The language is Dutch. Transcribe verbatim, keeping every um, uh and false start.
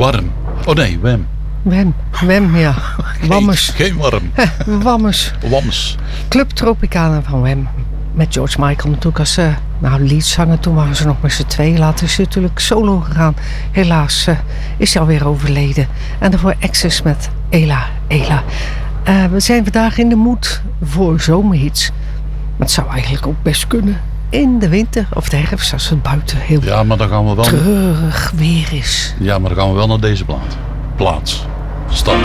Warm. Oh nee, Wem. Wem, Wem, ja. Wammes. Geen, geen warm. Wammes. Wams. Club Tropicana van Wem. Met George Michael natuurlijk als uh, nou, leadzanger. Toen waren ze nog met z'n tweeën. Later is hij natuurlijk solo gegaan. Helaas uh, is hij alweer overleden. En daarvoor Access met Ela, Ela. Uh, we zijn vandaag in de moed voor zomerhits. Maar het zou eigenlijk ook best kunnen in de winter of de herfst als het buiten heel Ja, maar dan gaan we wel... treurig weer is. Ja, maar dan gaan we wel naar deze plaat. Plaats. Stad.